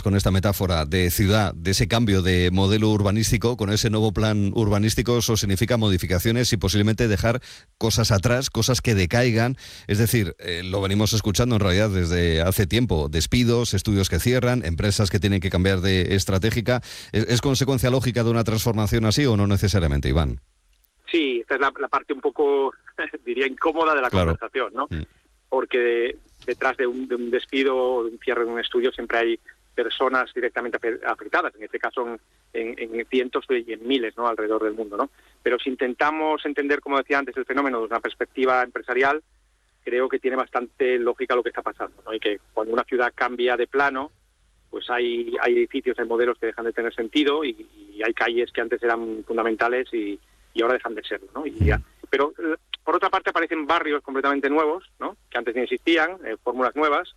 con esta metáfora de ciudad, de ese cambio de modelo urbanístico, con ese nuevo plan urbanístico, eso significa modificaciones y posiblemente dejar cosas atrás, cosas que decaigan. Es decir, lo venimos escuchando en realidad desde hace tiempo, despidos, estudios que cierran, empresas que tienen que cambiar de estratégica. ¿Es consecuencia lógica de una transformación así o no necesariamente, Iván? Sí, esta es la parte un poco, diría, incómoda de la conversación, ¿no? Porque detrás de un despido o de un cierre de un estudio siempre hay personas directamente afectadas, en este caso en cientos y en miles, ¿no?, alrededor del mundo, ¿no? Pero si intentamos entender, como decía antes, el fenómeno desde una perspectiva empresarial, creo que tiene bastante lógica lo que está pasando, ¿no? Y que cuando una ciudad cambia de plano, pues hay edificios, hay modelos que dejan de tener sentido y hay calles que antes eran fundamentales y ahora dejan de serlo, ¿no? Pero por otra parte aparecen barrios completamente nuevos, ¿no?, que antes no existían, fórmulas nuevas,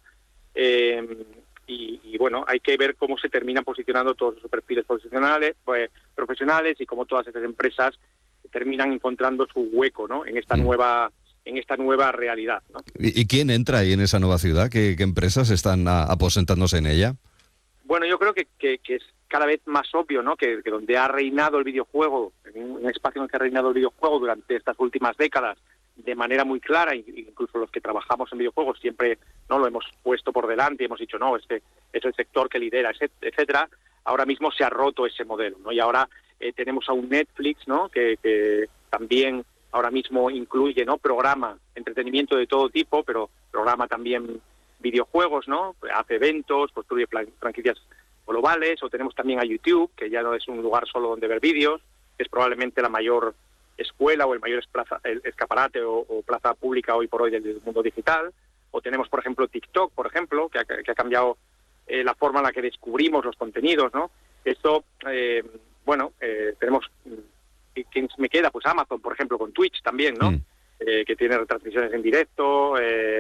y bueno, hay que ver cómo se terminan posicionando todos esos perfiles profesionales y cómo todas esas empresas terminan encontrando su hueco, ¿no?, en esta nueva realidad, ¿no? ¿Y quién entra ahí en esa nueva ciudad? ¿Qué empresas están aposentándose en ella? Bueno, yo creo que es cada vez más obvio, ¿no?, que donde ha reinado el videojuego, en un espacio en el que ha reinado el videojuego durante estas últimas décadas, de manera muy clara, incluso los que trabajamos en videojuegos siempre no lo hemos puesto por delante y hemos dicho, no, este es el sector que lidera, etcétera. Ahora mismo se ha roto ese modelo, ¿no? Y ahora tenemos a un Netflix, ¿no?, que también ahora mismo incluye, ¿no?, programa entretenimiento de todo tipo, pero programa también videojuegos, ¿no?, hace eventos, construye franquicias globales, o tenemos también a YouTube, que ya no es un lugar solo donde ver vídeos, es probablemente la mayor escuela o el mayor escaparate o plaza pública hoy por hoy del mundo digital. O tenemos, por ejemplo, TikTok, por ejemplo, que ha cambiado la forma en la que descubrimos los contenidos, ¿no? Esto, tenemos, ¿quién me queda? Pues Amazon, por ejemplo, con Twitch también, ¿no? Que tiene retransmisiones en directo,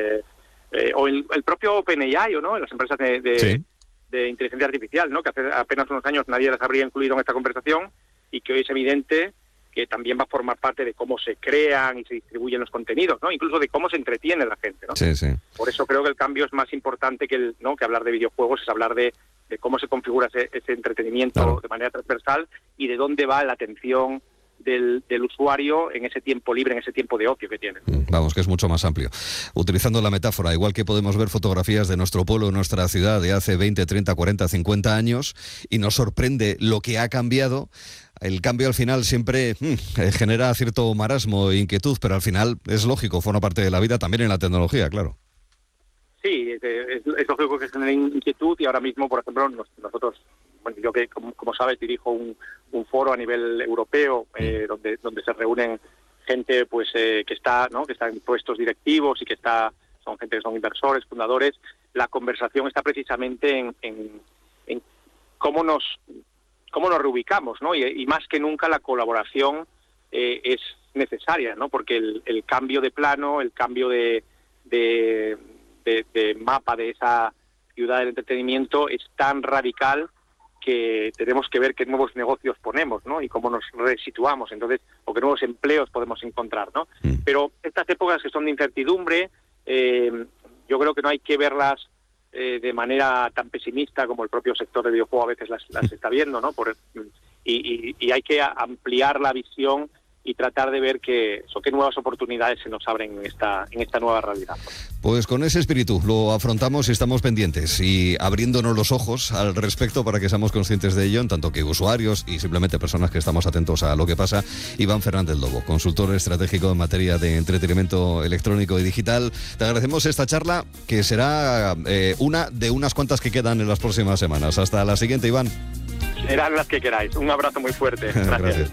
o el propio OpenAI, ¿no?, las empresas de inteligencia artificial, ¿no?, que hace apenas unos años nadie las habría incluido en esta conversación y que hoy es evidente que también va a formar parte de cómo se crean y se distribuyen los contenidos, ¿no?, incluso de cómo se entretiene la gente, ¿no? Sí, sí. Por eso creo que el cambio es más importante que hablar de videojuegos, es hablar de cómo se configura ese entretenimiento de manera transversal y de dónde va la atención del usuario en ese tiempo libre, en ese tiempo de ocio que tiene. Vamos, que es mucho más amplio. Utilizando la metáfora, igual que podemos ver fotografías de nuestro pueblo, nuestra ciudad de hace 20, 30, 40, 50 años y nos sorprende lo que ha cambiado, el cambio al final siempre genera cierto marasmo e inquietud, pero al final es lógico, forma parte de la vida también en la tecnología, claro. Sí, es lógico que genere inquietud y ahora mismo, por ejemplo, nosotros, bueno, yo que como sabes dirijo un foro a nivel europeo donde se reúnen gente pues que está en puestos directivos y son gente que son inversores, fundadores. La conversación está precisamente en cómo nos reubicamos, ¿no? Y más que nunca la colaboración es necesaria, ¿no? Porque el cambio de plano, el cambio de mapa de esa ciudad del entretenimiento es tan radical que tenemos que ver qué nuevos negocios ponemos, ¿no?, y cómo nos resituamos, entonces, o qué nuevos empleos podemos encontrar, ¿no? Pero estas épocas que son de incertidumbre, yo creo que no hay que verlas de manera tan pesimista como el propio sector de videojuego a veces las está viendo, ¿no? Y hay que ampliar la visión y tratar de ver qué nuevas oportunidades se nos abren en esta nueva realidad. Pues con ese espíritu lo afrontamos y estamos pendientes y abriéndonos los ojos al respecto para que seamos conscientes de ello, en tanto que usuarios y simplemente personas que estamos atentos a lo que pasa. Iván Fernández Lobo, consultor estratégico en materia de entretenimiento electrónico y digital. Te agradecemos esta charla, que será una de unas cuantas que quedan en las próximas semanas. Hasta la siguiente, Iván. Serán las que queráis. Un abrazo muy fuerte. Gracias.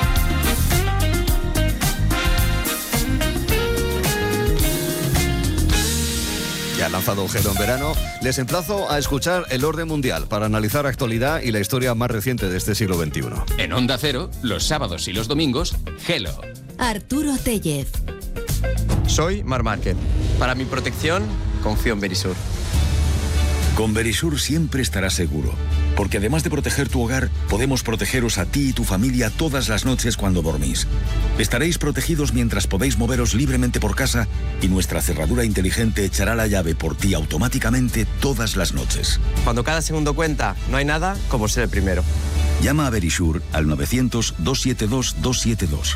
Ya lanzado Hello en verano, les emplazo a escuchar El Orden Mundial para analizar actualidad y la historia más reciente de este siglo XXI. En Onda Cero, los sábados y los domingos, Hello. Arturo Tellez. Soy Marc Márquez. Para mi protección, confío en Verisur. Con Verisur siempre estarás seguro, porque además de proteger tu hogar, podemos protegeros a ti y tu familia todas las noches cuando dormís. Estaréis protegidos mientras podéis moveros libremente por casa y nuestra cerradura inteligente echará la llave por ti automáticamente todas las noches. Cuando cada segundo cuenta, no hay nada como ser el primero. Llama a Verisur al 900-272-272.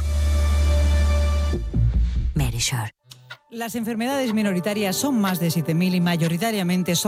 Verisur. Las enfermedades minoritarias son más de 7.000 y mayoritariamente son